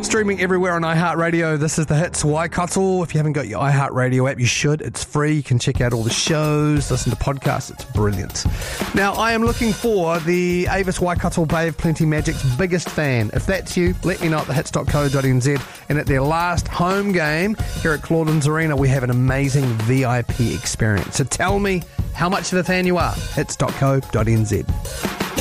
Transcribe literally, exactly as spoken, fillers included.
Streaming everywhere on iHeartRadio. This is the Hits Waikato. If you haven't got your iHeartRadio app, you should. It's free. You can check out all the shows, listen to podcasts. It's brilliant. Now, I am looking for the Avis Waikato Bay of Plenty Magic's biggest fan. If that's you, let me know at the hits dot co dot n z. And at their last home game here at Clauden's Arena, we have an amazing V I P experience. So tell me how much of a fan you are. hits dot co dot n z.